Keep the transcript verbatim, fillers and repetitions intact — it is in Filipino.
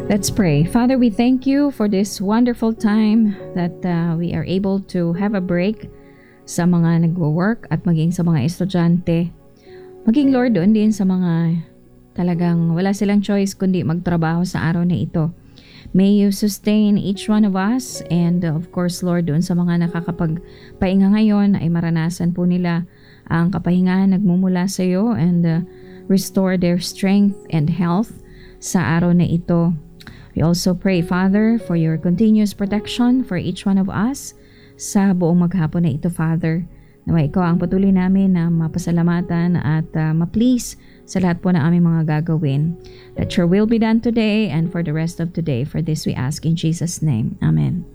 Let's pray. Father, we thank you for this wonderful time that uh, we are able to have a break sa mga nagwo-work at maging sa mga estudyante. Maging Lord doon din sa mga talagang wala silang choice kundi magtrabaho sa araw na ito. May you sustain each one of us, and uh, of course Lord, doon sa mga nakakapagpahinga ngayon ay maranasan po nila ang kapahingahan nagmumula sa iyo, and uh, restore their strength and health sa araw na ito. We also pray, Father, for your continuous protection for each one of us sa buong maghapon na ito, Father. Nawa ikaw ang patuloy namin na mapasalamatan at uh, ma-please sa lahat po na aming mga gagawin. Let your will be done today and for the rest of today. For this we ask in Jesus' name. Amen.